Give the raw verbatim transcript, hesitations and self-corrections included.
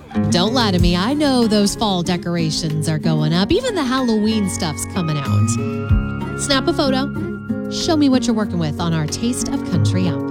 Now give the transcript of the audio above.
Don't lie to me. I know those fall decorations are going up. Even the Halloween stuff's coming out. Snap a photo. Show me what you're working with on our Taste of Country app.